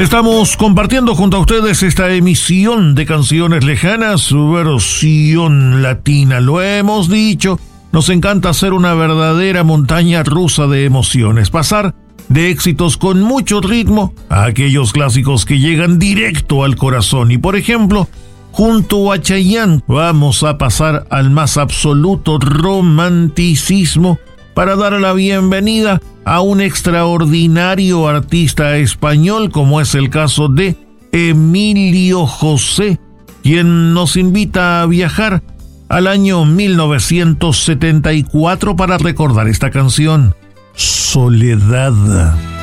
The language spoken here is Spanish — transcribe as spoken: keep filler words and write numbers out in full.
Estamos compartiendo junto a ustedes esta emisión de Canciones Lejanas, su versión latina. Lo hemos dicho, nos encanta hacer una verdadera montaña rusa de emociones, pasar de éxitos con mucho ritmo a aquellos clásicos que llegan directo al corazón. Y por ejemplo, junto a Chayanne vamos a pasar al más absoluto romanticismo para dar la bienvenida a un extraordinario artista español como es el caso de Emilio José, quien nos invita a viajar al año mil novecientos setenta y cuatro para recordar esta canción, Soledad.